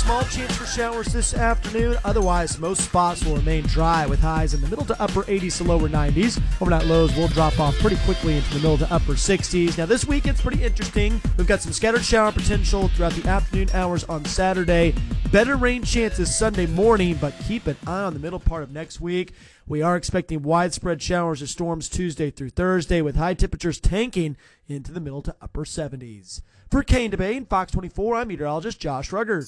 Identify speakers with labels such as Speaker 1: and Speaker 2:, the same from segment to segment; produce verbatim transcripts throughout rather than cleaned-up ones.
Speaker 1: small chance for showers this afternoon. Otherwise, most spots will remain dry with highs in the middle to upper eighties to lower nineties. Overnight lows will drop off pretty quickly into the middle to upper sixties. Now, this weekend's pretty interesting. We've got some scattered shower potential throughout the afternoon hours on Saturday. Better rain chances Sunday morning, but keep an eye on the middle part of next week. We are expecting widespread showers or storms Tuesday through Thursday, with high temperatures tanking into the middle to upper seventies. For K N W A and Fox twenty-four, I'm meteorologist Josh Rugger.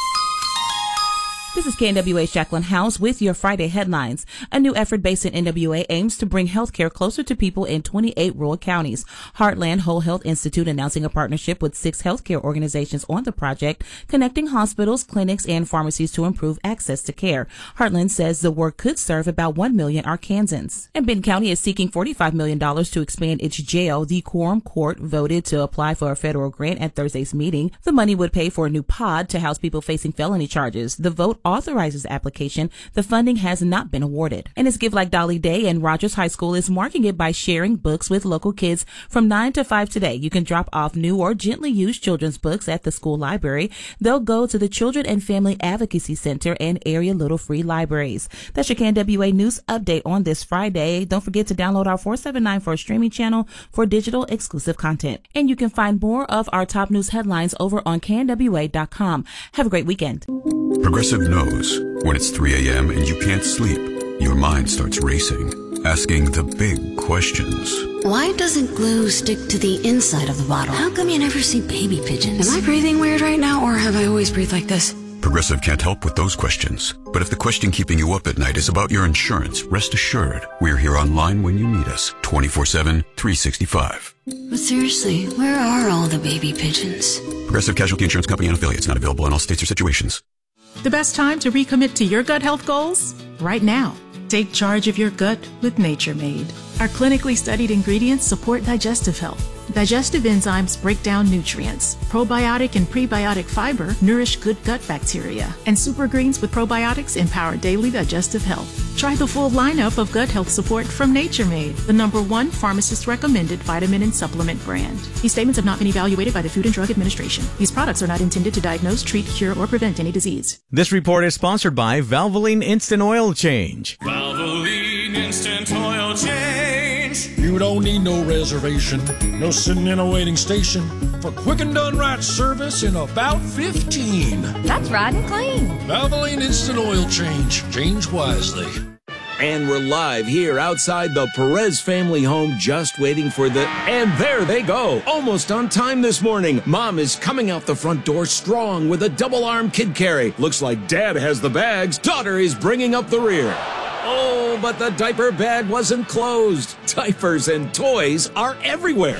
Speaker 2: This is K N W A's Jacqueline House with your Friday headlines. A new effort based in N W A aims to bring healthcare closer to people in twenty-eight rural counties. Heartland Whole Health Institute announcing a partnership with six healthcare organizations on the project, connecting hospitals, clinics, and pharmacies to improve access to care. Heartland says the work could serve about one million Arkansans. And Benton County is seeking forty-five million dollars to expand its jail. The Quorum Court voted to apply for a federal grant at Thursday's meeting. The money would pay for a new pod to house people facing felony charges. The vote authorizes the application. The funding has not been awarded. And it's Give Like Dolly Day, and Rogers High School is marking it by sharing books with local kids from nine to five today. You can drop off new or gently used children's books at the school library. They'll go to the Children and Family Advocacy Center and area little free libraries. That's your K N W A News Update on this Friday. Don't forget to download our four seventy-nine for a streaming channel for digital exclusive content. And you can find more of our top news headlines over on K N W A dot com. Have a great weekend.
Speaker 3: Progressive knows when it's three a.m. and you can't sleep, your mind starts racing, asking the big questions.
Speaker 4: Why doesn't glue stick to the inside of the bottle? How come you never see baby pigeons? Am I breathing weird right now, or have I always breathed like this?
Speaker 3: Progressive can't help with those questions. But if the question keeping you up at night is about your insurance, rest assured, we're here online when you need us, twenty-four seven, three sixty-five.
Speaker 4: But seriously, where are all the baby pigeons?
Speaker 3: Progressive Casualty Insurance Company and affiliates, not available in all states or situations.
Speaker 5: The best time to recommit to your gut health goals? Right now. Take charge of your gut with Nature Made. Our clinically studied ingredients support digestive health. Digestive enzymes break down nutrients. Probiotic and prebiotic fiber nourish good gut bacteria. And super greens with probiotics empower daily digestive health. Try the full lineup of gut health support from Nature Made, the number one pharmacist-recommended vitamin and supplement brand. These statements have not been evaluated by the Food and Drug Administration. These products are not intended to diagnose, treat, cure, or prevent any disease.
Speaker 6: This report is sponsored by Valvoline Instant Oil Change.
Speaker 7: Valvoline Instant Oil Change.
Speaker 8: You don't need no reservation, no sitting in a waiting station for quick and done right service in about fifteen.
Speaker 9: That's right and clean.
Speaker 8: Valvoline Instant Oil Change. Change wisely.
Speaker 10: And we're live here outside the Perez family home, just waiting for the... And there they go, almost on time this morning. Mom is coming out the front door strong with a double-arm kid carry. Looks like Dad has the bags. Daughter is bringing up the rear. Oh, but the diaper bag wasn't closed. Diapers and toys are everywhere.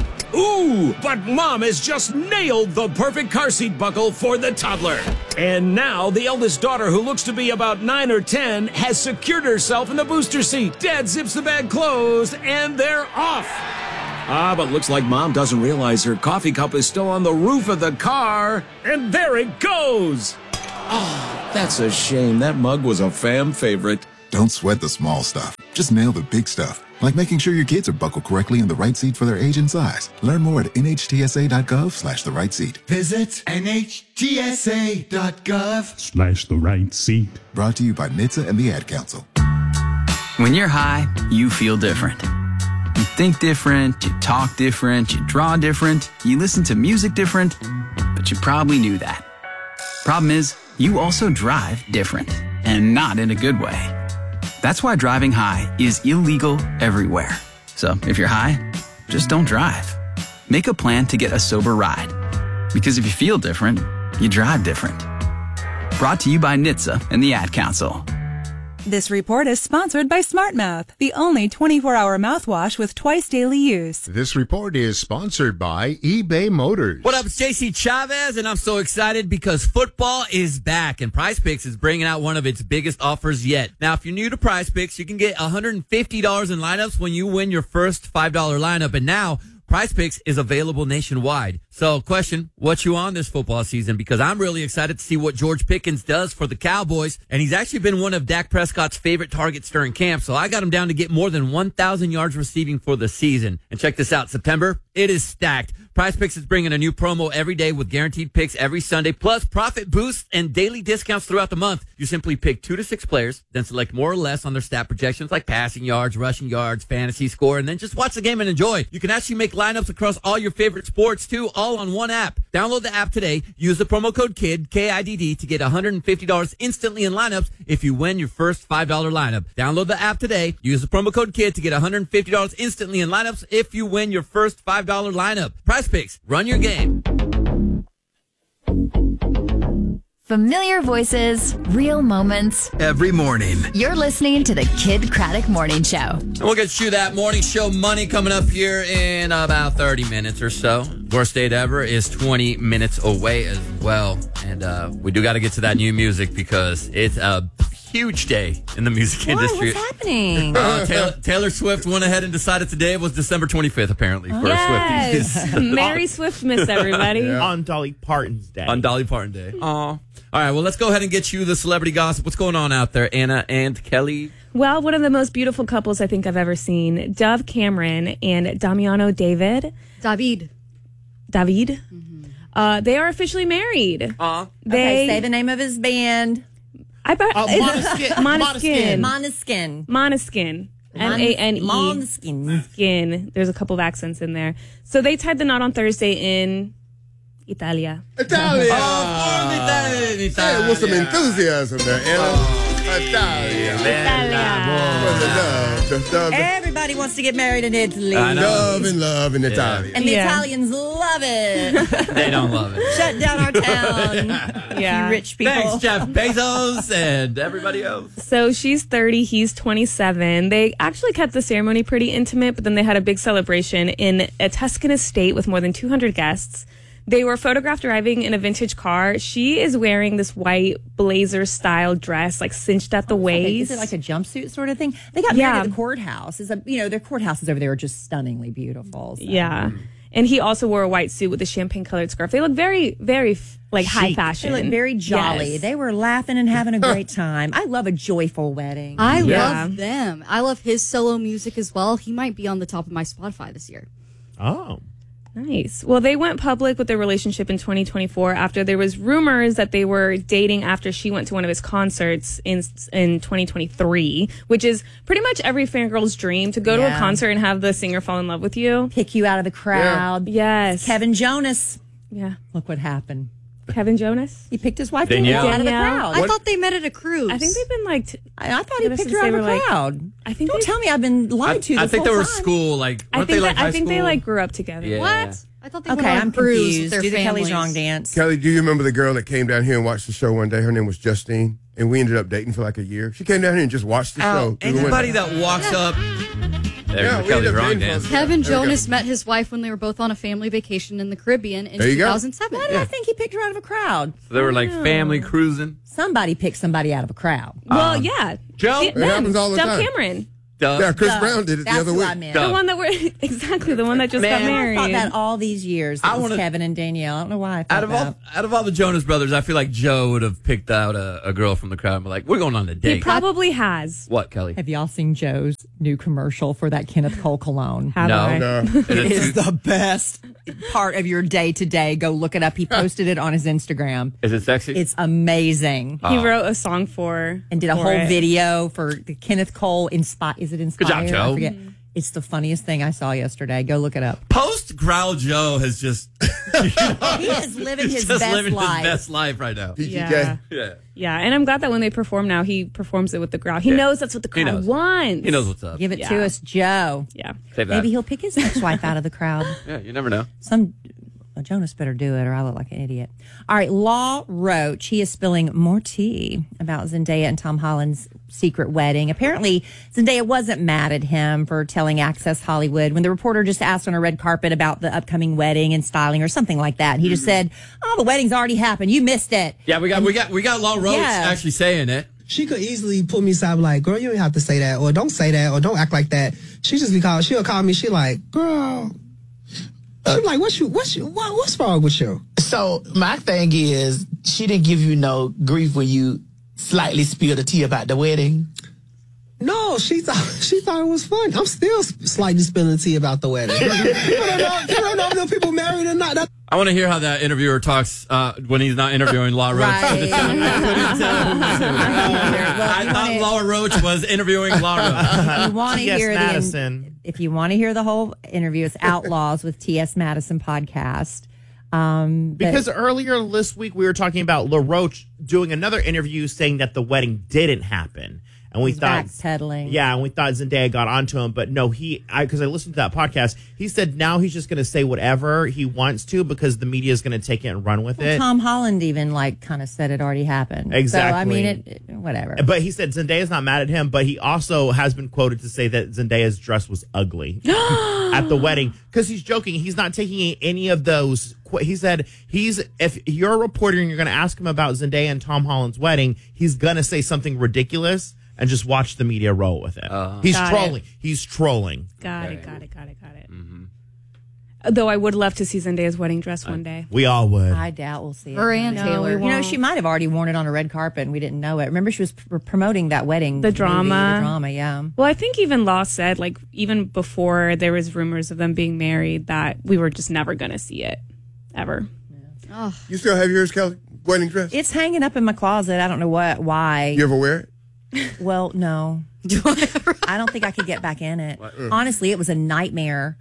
Speaker 10: Ooh, but Mom has just nailed the perfect car seat buckle for the toddler. And now the eldest daughter, who looks to be about nine or ten, has secured herself in the booster seat. Dad zips the bag closed, and they're off. Ah, but looks like Mom doesn't realize her coffee cup is still on the roof of the car. And there it goes. Oh, that's a shame. That mug was a fam favorite.
Speaker 11: Don't sweat the small stuff. Just nail the big stuff, like making sure your kids are buckled correctly in the right seat for their age and size. Learn more at N H T S A dot gov slash the right seat.
Speaker 12: Visit N H T S A dot gov
Speaker 13: slash the right seat.
Speaker 11: Brought to you by N H T S A and the Ad Council.
Speaker 14: When you're high, you feel different. You think different, you talk different, you draw different, you listen to music different, but you probably knew that. Problem is, you also drive different, and not in a good way. That's why driving high is illegal everywhere. So if you're high, just don't drive. Make a plan to get a sober ride. Because if you feel different, you drive different. Brought to you by N H T S A and the Ad Council.
Speaker 15: This report is sponsored by SmartMouth, the only twenty-four hour mouthwash with twice daily use.
Speaker 16: This report is sponsored by eBay Motors.
Speaker 17: What up, it's J C Chavez, and I'm so excited because football is back, and PrizePicks is bringing out one of its biggest offers yet. Now, if you're new to PrizePicks, you can get one hundred fifty dollars in lineups when you win your first five dollar lineup, and now PrizePicks is available nationwide. So, question, what you on this football season? Because I'm really excited to see what George Pickens does for the Cowboys. And he's actually been one of Dak Prescott's favorite targets during camp. So I got him down to get more than one thousand yards receiving for the season. And check this out. September, it is stacked. PrizePicks is bringing a new promo every day with guaranteed picks every Sunday, plus profit boosts and daily discounts throughout the month. You simply pick two to six players, then select more or less on their stat projections like passing yards, rushing yards, fantasy score, and then just watch the game and enjoy. You can actually make lineups across all your favorite sports, too, all on one app. Download the app today. Use the promo code KID, K I D D, to get one hundred fifty dollars instantly in lineups if you win your first five dollar lineup. Download the app today. Use the promo code KID to get one hundred fifty dollars instantly in lineups if you win your first five dollar lineup. PrizePicks. Run your game.
Speaker 9: Familiar voices, real moments.
Speaker 14: Every morning.
Speaker 9: You're listening to the Kid Craddock Morning Show.
Speaker 17: And we'll get you that morning show money coming up here in about thirty minutes or so. Worst date ever is twenty minutes away as well. And uh, we do got to get to that new music because it's a huge day in the music
Speaker 13: Why?
Speaker 17: industry.
Speaker 13: What's happening?
Speaker 17: Uh, Taylor, Taylor Swift went ahead and decided today was December twenty-fifth, apparently, for
Speaker 18: Yes.
Speaker 17: Swifties.
Speaker 18: Merry Swiftmas, everybody.
Speaker 17: Yeah.
Speaker 19: On Dolly Parton's day.
Speaker 17: On Dolly Parton Day. Aw. All right, well, let's go ahead and get you the celebrity gossip. What's going on out there, Anna and Kelly?
Speaker 18: Well, one of the most beautiful couples I think I've ever seen, Dove Cameron and Damiano David.
Speaker 13: David.
Speaker 18: David. Mm-hmm. Uh, they are officially married.
Speaker 17: Aw.
Speaker 18: They,
Speaker 13: Okay, say the name of his band.
Speaker 18: I bet
Speaker 19: Uh, Måneskin.
Speaker 18: Måneskin.
Speaker 13: Måneskin.
Speaker 18: Måneskin. M A N E.
Speaker 13: Måneskin.
Speaker 18: Skin. There's a couple of accents in there. So they tied the knot on Thursday in Italia.
Speaker 20: Italia.
Speaker 17: Oh, Italia.
Speaker 20: Hey, with some enthusiasm there, Anna. Italia.
Speaker 17: Italia.
Speaker 13: Everybody wants to get married in Italy.
Speaker 17: I know.
Speaker 20: Love and love in Italia.
Speaker 13: And the
Speaker 18: Yeah.
Speaker 13: Italians love it.
Speaker 17: They don't love it.
Speaker 13: Shut down our town.
Speaker 18: Yeah.
Speaker 13: You rich people.
Speaker 17: Thanks, Jeff Bezos and everybody else.
Speaker 18: So she's thirty, he's twenty-seven. They actually kept the ceremony pretty intimate, but then they had a big celebration in a Tuscan estate with more than two hundred guests. They were photographed driving in a vintage car. She is wearing this white blazer-style dress, like cinched at the waist.
Speaker 13: Is it like a jumpsuit sort of thing? They got
Speaker 18: Yeah.
Speaker 13: married at the courthouse. It's a, you know, their courthouses over there are just stunningly beautiful. So.
Speaker 18: Yeah. And he also wore a white suit with a champagne-colored scarf. They look very, very, like, high
Speaker 13: Chic.
Speaker 18: fashion.
Speaker 13: They look very jolly.
Speaker 18: Yes.
Speaker 13: They were laughing and having a great time. I love a joyful wedding.
Speaker 21: I
Speaker 18: Yeah.
Speaker 21: love them. I love his solo music as well. He might be on the top of my Spotify this year.
Speaker 19: Oh.
Speaker 18: Nice. Well, they went public with their relationship in twenty twenty-four after there was rumors that they were dating after she went to one of his concerts in in twenty twenty-three, which is pretty much every fangirl's dream, to go to
Speaker 13: Yeah.
Speaker 18: a concert and have the singer fall in love with you.
Speaker 13: Pick you out of the crowd.
Speaker 18: Yes.
Speaker 13: Kevin Jonas.
Speaker 18: Yeah.
Speaker 13: Look what happened.
Speaker 18: Kevin Jonas?
Speaker 13: He picked his wife
Speaker 17: Danielle.
Speaker 13: Danielle out of the
Speaker 18: Danielle.
Speaker 13: crowd.
Speaker 21: I thought they met at a cruise.
Speaker 18: I think they've been like... T-
Speaker 13: I, I thought he
Speaker 18: Ever
Speaker 13: picked
Speaker 18: since
Speaker 13: her out
Speaker 18: they
Speaker 13: of
Speaker 18: were,
Speaker 13: the
Speaker 18: like-
Speaker 13: crowd.
Speaker 18: I think
Speaker 13: Don't
Speaker 18: they-
Speaker 13: tell me I've been lied
Speaker 17: I,
Speaker 13: to this
Speaker 17: I think
Speaker 13: whole
Speaker 17: they were
Speaker 13: time.
Speaker 17: school, like,
Speaker 18: I
Speaker 17: weren't
Speaker 18: think,
Speaker 17: they like
Speaker 18: that,
Speaker 17: high
Speaker 18: I think they
Speaker 17: school?
Speaker 18: like grew up together.
Speaker 17: Yeah.
Speaker 21: What? I thought they
Speaker 13: Okay,
Speaker 21: went on
Speaker 13: I'm
Speaker 21: a cruise
Speaker 13: confused.
Speaker 21: with their
Speaker 13: Do the Kelly's
Speaker 21: families.
Speaker 13: wrong dance.
Speaker 20: Kelly, do you remember the girl that came down here and watched the show one day? Her name was Justine, and we ended up dating for like a year. She came down here and just watched the show.
Speaker 17: Oh,
Speaker 20: through the
Speaker 17: anybody
Speaker 20: window.
Speaker 17: that walks up... There's
Speaker 20: Yeah,
Speaker 17: the
Speaker 20: we
Speaker 17: Kelly's
Speaker 20: ended up
Speaker 17: wrong
Speaker 20: dating for-
Speaker 17: dance.
Speaker 21: Kevin
Speaker 20: There we go.
Speaker 21: Jonas met his wife when they were both on a family vacation in the Caribbean in
Speaker 20: There you
Speaker 21: two
Speaker 20: go.
Speaker 21: thousand seven.
Speaker 13: Why did I think he picked her out of a crowd?
Speaker 17: So they were like family cruising.
Speaker 13: Somebody picked somebody out of a crowd.
Speaker 18: Well,
Speaker 17: Um,
Speaker 18: yeah.
Speaker 17: Joe?
Speaker 18: The-
Speaker 20: It happens all the
Speaker 18: Dove
Speaker 20: time.
Speaker 18: Cameron.
Speaker 17: Duh.
Speaker 20: Yeah, Chris
Speaker 13: Duh.
Speaker 20: Brown did it
Speaker 13: That's
Speaker 20: the other
Speaker 13: who
Speaker 20: week.
Speaker 13: I meant.
Speaker 17: Duh.
Speaker 18: The one that were... Exactly, the one that just got
Speaker 17: Man, I
Speaker 18: married.
Speaker 13: I thought that all these years. That
Speaker 17: I
Speaker 13: was
Speaker 17: wanna-
Speaker 13: Kevin and Danielle. I don't know why I thought
Speaker 17: Out of all,
Speaker 13: that.
Speaker 17: out of all the Jonas Brothers, I feel like Joe would have picked out a, a girl from the crowd and be like, "We're going on a
Speaker 18: He
Speaker 17: date."
Speaker 18: probably has.
Speaker 17: What, Kelly?
Speaker 13: Have y'all seen Joe's new commercial for that Kenneth Cole cologne?
Speaker 18: Have
Speaker 17: No.
Speaker 18: I?
Speaker 20: No.
Speaker 13: It is the best part of your day to day. Go look it up. He posted it on his Instagram.
Speaker 17: Is it sexy?
Speaker 13: It's amazing.
Speaker 18: He wrote a song for...
Speaker 13: And did a
Speaker 18: for
Speaker 13: whole
Speaker 18: it.
Speaker 13: video for the Kenneth Cole inspi Is it inspired?
Speaker 17: job, Joe.
Speaker 13: I forget. It's the funniest thing I saw yesterday. Go look it up.
Speaker 17: Post Growl Joe has just you know,
Speaker 13: He is living
Speaker 17: he's
Speaker 13: his
Speaker 17: just
Speaker 13: best
Speaker 17: living
Speaker 13: life.
Speaker 17: his best life right now.
Speaker 20: P G K.
Speaker 18: Yeah.
Speaker 17: Yeah,
Speaker 18: Yeah, and I'm glad that when they perform now, he performs it with the crowd. He
Speaker 17: Yeah.
Speaker 18: knows that's what the
Speaker 17: He
Speaker 18: crowd
Speaker 17: knows.
Speaker 18: wants.
Speaker 17: he knows what's up.
Speaker 13: Give it
Speaker 18: Yeah.
Speaker 13: to us, Joe.
Speaker 18: Yeah.
Speaker 17: Save that.
Speaker 13: Maybe he'll pick his next wife out of the crowd.
Speaker 17: Yeah, you never know.
Speaker 13: Some well, Jonas better do it, or I look like an idiot. All right, Law Roach. He is spilling more tea about Zendaya and Tom Holland's secret wedding. Apparently, Zendaya wasn't mad at him for telling Access Hollywood when the reporter just asked on a red carpet about the upcoming wedding and styling or something like that. And he just said, "Oh, the wedding's already happened. You missed it."
Speaker 17: Yeah, we got
Speaker 13: And-
Speaker 17: we got we got Law Roach
Speaker 13: Yeah.
Speaker 17: actually saying it.
Speaker 22: She could easily put me aside, like, girl, you don't have to say that, or don't say that, or don't act like that. She just be called, she'll call me, she like, girl, I'm like, what's you, what's you, what, what's wrong with you?
Speaker 1: So my thing is, she didn't give you no grief when you slightly spilled the tea about the wedding.
Speaker 22: No, she thought she thought it was fun. I'm still slightly spilling tea about the wedding. You don't know, you don't know if them people married or not. That-
Speaker 17: I want to hear how that interviewer talks uh, when he's not interviewing Law Roach.
Speaker 13: Right.
Speaker 17: I thought Law Roach was interviewing Law Roach.
Speaker 13: If you want to
Speaker 6: T S
Speaker 13: hear
Speaker 6: Madison.
Speaker 13: the, if you want to hear the whole interview, it's Outlaws with T S Madison podcast. Um, but-
Speaker 6: Because earlier this week we were talking about LaRoche doing another interview saying that the wedding didn't happen. And we
Speaker 13: He's
Speaker 6: thought,
Speaker 13: backpedaling.
Speaker 6: yeah, and we thought Zendaya got onto him, but no, he, I because I listened to that podcast, he said now he's just going to say whatever he wants to because the media is going to take it and run with
Speaker 13: well,
Speaker 6: it.
Speaker 13: Tom Holland even like kind of said it already happened.
Speaker 6: Exactly.
Speaker 13: So I mean, it, it, whatever.
Speaker 6: But he said Zendaya's not mad at him, but he also has been quoted to say that Zendaya's dress was ugly at the wedding because he's joking. He's not taking any of those. He said he's if you're a reporter and you're going to ask him about Zendaya and Tom Holland's wedding, he's going to say something ridiculous. And just watch the media roll with it. Uh, He's
Speaker 18: got
Speaker 6: trolling.
Speaker 18: It.
Speaker 6: He's trolling.
Speaker 18: Got okay. it, got it, got it, got it. Mm-hmm. Though I would love to see Zendaya's wedding dress one day.
Speaker 6: We all would.
Speaker 13: I doubt we'll see it.
Speaker 21: Her and
Speaker 13: no,
Speaker 21: Taylor.
Speaker 13: You know, she might have already worn it on a red carpet and we didn't know it. Remember, she was pr- promoting that wedding.
Speaker 18: The drama.
Speaker 13: Movie, the drama, yeah.
Speaker 18: Well, I think even Law said, like, even before there was rumors of them being married, that we were just never going to see it. Ever.
Speaker 20: Yeah. Oh. You still have yours, Kelly? Wedding dress?
Speaker 13: It's hanging up in my closet. I don't know what, why.
Speaker 20: You ever wear it?
Speaker 13: Well, no. I don't think I could get back in it. Honestly, it was a nightmare.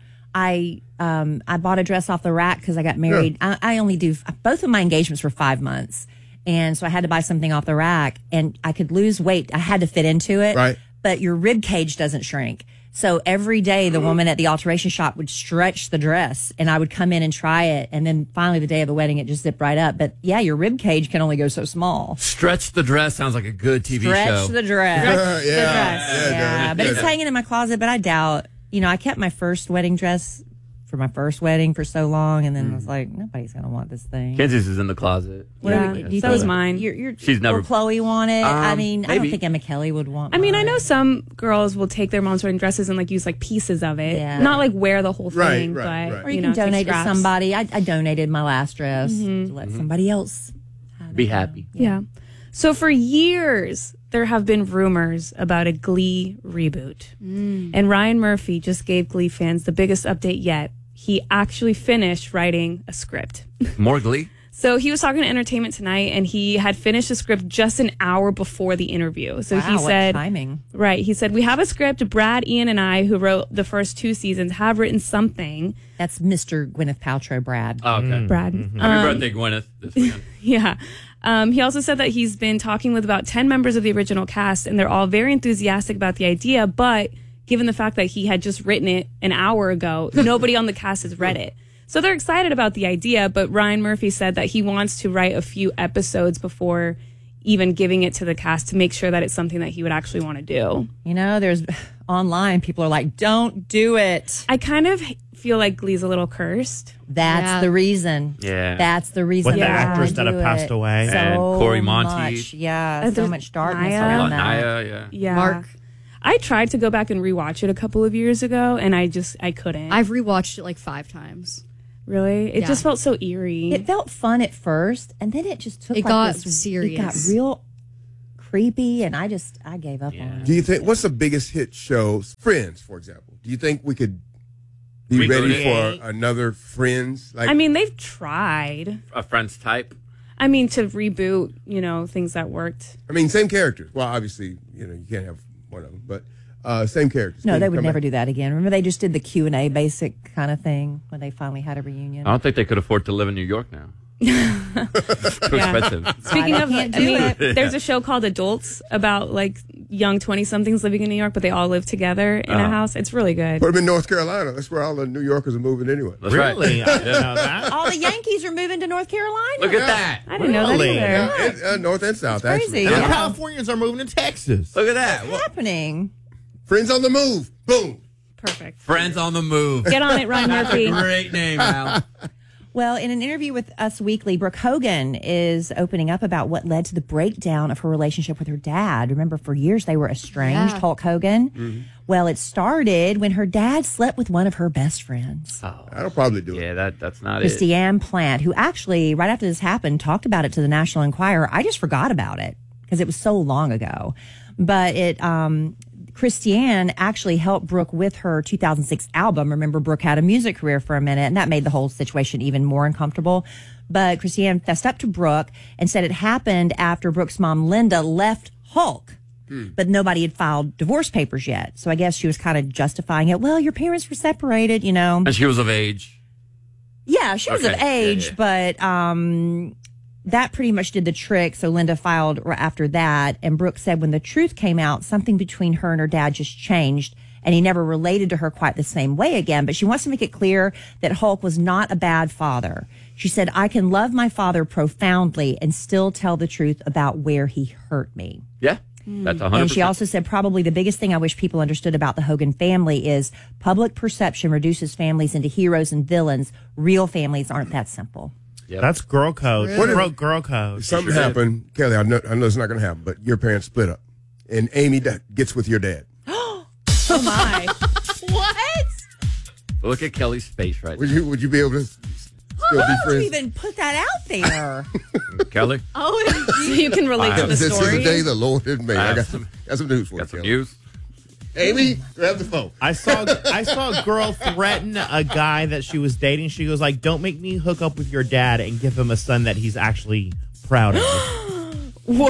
Speaker 13: I um I bought a dress off the rack because I got married. Yeah. I, I only do both of my engagements were five months, and so I had to buy something off the rack, and I could lose weight. I had to fit into it,
Speaker 20: right?
Speaker 13: But your rib cage doesn't shrink. So every day, the woman at the alteration shop would stretch the dress, and I would come in and try it. And then finally, the day of the wedding, it just zipped right up. But yeah, your rib cage can only go so small.
Speaker 17: Stretch the dress sounds like a good T V
Speaker 13: Stretch
Speaker 17: show.
Speaker 13: the dress.
Speaker 20: Yeah,
Speaker 13: the
Speaker 20: yeah,
Speaker 13: dress.
Speaker 20: yeah,
Speaker 13: Yeah,
Speaker 20: yeah,
Speaker 13: but
Speaker 20: yeah,
Speaker 13: it's
Speaker 20: yeah.
Speaker 13: hanging in my closet. But I doubt. You know, I kept my first wedding dress for my first wedding for so long, and then I was like, nobody's gonna want this thing.
Speaker 17: Kenzie's is in the closet.
Speaker 13: What
Speaker 18: Yeah,
Speaker 13: do you
Speaker 18: so is
Speaker 13: think?
Speaker 18: mine.
Speaker 13: You're, you're,
Speaker 17: She's never-
Speaker 13: Will Chloe want it? I
Speaker 17: Um,
Speaker 13: mean, I
Speaker 17: maybe.
Speaker 13: don't think Emma Kelly would want.
Speaker 18: I mean, I
Speaker 13: mine.
Speaker 18: know some girls will take their mom's wedding dresses and like use like pieces of it,
Speaker 13: Yeah.
Speaker 18: not like wear the whole
Speaker 20: Right,
Speaker 18: thing,
Speaker 20: right,
Speaker 18: but
Speaker 20: right.
Speaker 13: Or you,
Speaker 18: you
Speaker 13: can
Speaker 18: know, take
Speaker 13: donate to
Speaker 18: scraps.
Speaker 13: somebody. I, I donated my last dress
Speaker 18: Mhm.
Speaker 13: to let somebody else.
Speaker 17: Be happy.
Speaker 18: Yeah. So for years, there have been rumors about a Glee reboot.
Speaker 21: Mm.
Speaker 18: And Ryan Murphy just gave Glee fans the biggest update yet. He actually finished writing a script.
Speaker 17: More Glee?
Speaker 18: So he was talking to Entertainment Tonight, and he had finished the script just an hour before the interview. So
Speaker 13: Wow,
Speaker 18: he
Speaker 13: what
Speaker 18: said,
Speaker 13: timing.
Speaker 18: right, he said, we have a script. Brad, Ian, and I, who wrote the first two seasons, have written something.
Speaker 13: That's Mister Gwyneth Paltrow, Brad.
Speaker 17: Oh, okay.
Speaker 18: Brad.
Speaker 17: Happy
Speaker 18: Um,
Speaker 17: birthday, Gwyneth. This weekend.
Speaker 18: Yeah. Um, he also said that he's been talking with about ten members of the original cast, and they're all very enthusiastic about the idea. But given the fact that he had just written it an hour ago, nobody on the cast has read it. So they're excited about the idea. But Ryan Murphy said that he wants to write a few episodes before even giving it to the cast to make sure that it's something that he would actually want to do.
Speaker 13: You know, there's online people are like, don't do it.
Speaker 18: I kind of feel like Glee's a little cursed.
Speaker 13: That's
Speaker 21: Yeah.
Speaker 13: the reason.
Speaker 17: Yeah.
Speaker 13: That's the reason.
Speaker 6: With the
Speaker 13: they wanna
Speaker 6: actress that
Speaker 13: do
Speaker 6: have passed
Speaker 13: it.
Speaker 6: away.
Speaker 13: So
Speaker 17: And Corey Monteith.
Speaker 13: much, yeah,
Speaker 18: Uh,
Speaker 13: so
Speaker 18: there's
Speaker 13: much darkness
Speaker 18: Naya.
Speaker 13: around that.
Speaker 17: Naya, yeah.
Speaker 18: Yeah.
Speaker 21: Mark.
Speaker 18: I tried to go back and rewatch it a couple of years ago, and I just, I couldn't.
Speaker 21: I've rewatched it like five times.
Speaker 18: Really? It
Speaker 21: Yeah.
Speaker 18: just felt so eerie.
Speaker 13: It felt fun at first, and then it just took
Speaker 21: It
Speaker 13: like
Speaker 21: got
Speaker 13: this,
Speaker 21: serious.
Speaker 13: It got real creepy, and I just I gave up on it.
Speaker 20: Do you think, what's the biggest hit show? Friends, for example. Do you think we could be
Speaker 17: Reboot
Speaker 20: ready
Speaker 17: it.
Speaker 20: for another Friends? Like,
Speaker 18: I mean, they've tried.
Speaker 17: A Friends type.
Speaker 18: I mean, to reboot, you know, things that worked.
Speaker 20: I mean, same characters. Well, obviously, you know, you can't have one of them, but uh, same characters.
Speaker 13: No,
Speaker 20: Can
Speaker 13: they
Speaker 20: you
Speaker 13: would
Speaker 20: come
Speaker 13: never
Speaker 20: back?
Speaker 13: do that again. Remember, they just did the Q and A basic kind of thing when they finally had a reunion.
Speaker 17: I don't think they could afford to live in New York now. Too expensive.
Speaker 18: Speaking
Speaker 13: they
Speaker 18: of, I
Speaker 13: can't do
Speaker 18: mean,
Speaker 13: it.
Speaker 18: there's a show called Adults about like young twenty-somethings living in New York, but they all live together in a
Speaker 17: Uh-huh.
Speaker 18: house. It's really good.
Speaker 20: Put them in North Carolina. That's where all the New Yorkers are moving anyway.
Speaker 17: That's right.
Speaker 6: Really? I didn't know that.
Speaker 13: All the Yankees are moving to North Carolina.
Speaker 17: Look at that.
Speaker 18: I didn't know that
Speaker 6: Really?
Speaker 18: either.
Speaker 20: Yeah, and, uh, North and South,
Speaker 13: That's
Speaker 20: actually.
Speaker 13: crazy.
Speaker 6: And
Speaker 13: Yeah.
Speaker 6: the Californians are moving to Texas.
Speaker 17: Look at that.
Speaker 13: What's
Speaker 17: Well,
Speaker 13: happening?
Speaker 20: Friends on the move. Boom.
Speaker 18: Perfect.
Speaker 17: Friends on the move.
Speaker 18: Get on it, Ryan
Speaker 17: That's a
Speaker 18: Murphy.
Speaker 17: great name, Al.
Speaker 13: Well, in an interview with Us Weekly, Brooke Hogan is opening up about what led to the breakdown of her relationship with her dad. Remember, for years they were estranged,
Speaker 21: Yeah.
Speaker 13: Hulk Hogan.
Speaker 20: Mm-hmm.
Speaker 13: Well, it started when her dad slept with one of her best friends.
Speaker 17: Oh,
Speaker 20: that'll probably do it.
Speaker 17: Yeah, that that's not
Speaker 13: Christy
Speaker 17: it.
Speaker 13: Ann Plant, who actually, right after this happened, talked about it to the National Enquirer. I just forgot about it because it was so long ago. But it, um, Christy Ann actually helped Brooke with her two thousand six album. Remember, Brooke had a music career for a minute, and that made the whole situation even more uncomfortable. But Christy Ann fessed up to Brooke and said it happened after Brooke's mom, Linda, left Hulk. But nobody had filed divorce papers yet. So I guess she was kind of justifying it. Well, your parents were separated, you know.
Speaker 17: And she was of age.
Speaker 13: Yeah, she was
Speaker 17: Okay.
Speaker 13: of age,
Speaker 17: Yeah, yeah.
Speaker 13: but um, that pretty much did the trick. So Linda filed right after that. And Brooke said when the truth came out, something between her and her dad just changed. And he never related to her quite the same way again. But she wants to make it clear that Hulk was not a bad father. She said, I can love my father profoundly and still tell the truth about where he hurt me.
Speaker 17: Yeah. That's one hundred percent.
Speaker 13: And she also said probably the biggest thing I wish people understood about the Hogan family is public perception reduces families into heroes and villains. Real families aren't that simple.
Speaker 6: Yep. That's girl code.
Speaker 20: What if-
Speaker 6: Broke girl code.
Speaker 20: Something
Speaker 6: Sure.
Speaker 20: happened, Kelly. I know, I know it's not going to happen, but your parents split up, and Amy da- gets with your dad.
Speaker 13: Oh my. What?
Speaker 17: Look at Kelly's face right
Speaker 20: Would you Would you be able to still be
Speaker 13: How would you
Speaker 20: friends?
Speaker 13: even put that out there?
Speaker 17: now. Kelly?
Speaker 13: Oh,
Speaker 18: So you can relate to the
Speaker 20: This is the
Speaker 18: story.
Speaker 20: day the Lord has made.
Speaker 17: I
Speaker 20: I
Speaker 17: have
Speaker 20: got
Speaker 17: some-
Speaker 20: some, got some news for you.
Speaker 17: Got some
Speaker 20: Kelly.
Speaker 17: news?
Speaker 20: Amy, grab the phone.
Speaker 6: I saw I saw a girl threaten a guy that she was dating. She goes like, "Don't make me hook up with your dad and give him a son that he's actually proud of."
Speaker 18: Whoa.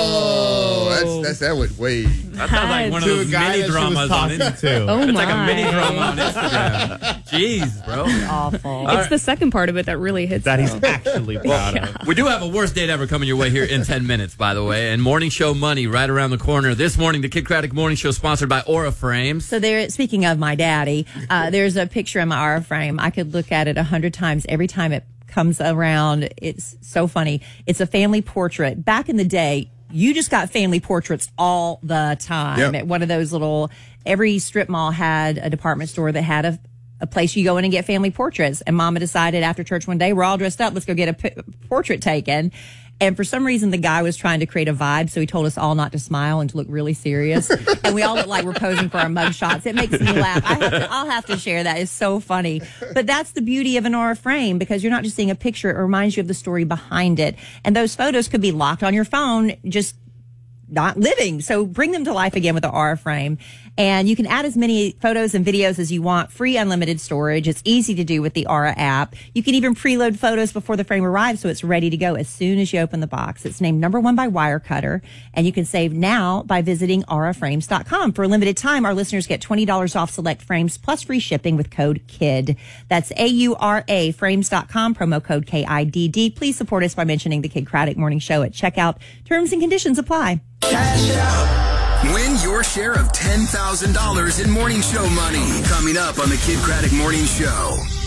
Speaker 20: Oh, that's that's that went way.
Speaker 17: That sounds like one of
Speaker 6: To a
Speaker 17: those
Speaker 6: guy
Speaker 17: mini
Speaker 6: that she was
Speaker 17: dramas on
Speaker 6: talking
Speaker 17: Instagram.
Speaker 6: to.
Speaker 18: Oh
Speaker 17: It's
Speaker 18: my.
Speaker 17: like a mini drama on Instagram. Jeez, bro.
Speaker 13: Awful.
Speaker 18: It's the second part of it that really hits.
Speaker 6: That he's
Speaker 18: though.
Speaker 6: actually proud of.
Speaker 17: We do have a worst date ever coming your way here in ten minutes, by the way. And morning show money right around the corner. This morning, the Kid Craddock Morning Show sponsored by Aura Frames.
Speaker 13: So there, speaking of my daddy, uh, there's a picture in my Aura frame. I could look at it a hundred times every time it comes around. It's so funny. It's a family portrait. Back in the day, you just got family portraits all the time.
Speaker 20: Yep.
Speaker 13: At one of those little, every strip mall had a department store that had a, a place you go in and get family portraits. And Mama decided after church one day, we're all dressed up, let's go get a p- portrait taken. And for some reason, the guy was trying to create a vibe, so he told us all not to smile and to look really serious. And we all look like we're posing for our mug shots. It makes me laugh. I have to, I'll have to share that. It's so funny. But that's the beauty of an Aura frame, because you're not just seeing a picture. It reminds you of the story behind it. And those photos could be locked on your phone, just not living. So bring them to life again with the Aura frame. And you can add as many photos and videos as you want. Free unlimited storage. It's easy to do with the Aura app. You can even preload photos before the frame arrives, so it's ready to go as soon as you open the box. It's named number one by Wirecutter, and you can save now by visiting aura frames dot com. For a limited time, our listeners get twenty dollars off select frames plus free shipping with code KID. That's A U R A frames dot com, promo code K I D D. Please support us by mentioning the Kid Craddock Morning Show at checkout. Terms and conditions apply.
Speaker 14: Win your share of ten thousand dollars in morning show money. Coming up on the Kid Craddock Morning Show.